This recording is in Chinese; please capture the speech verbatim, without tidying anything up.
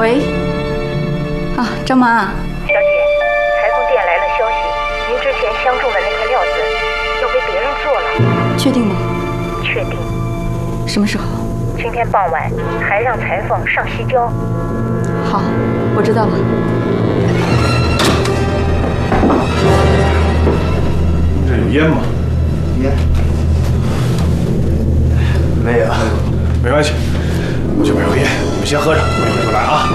喂，啊，张妈， 小姐，裁缝店来了消息，您之前相中的那块料子要被别人做了。 确定吗？ 确定。 什么时候？ 今天傍晚还让裁缝上西郊。 好，我知道了。 这有烟吗？ 烟没有， 没关系，我去买根烟，你们先喝着，我一会儿就来啊。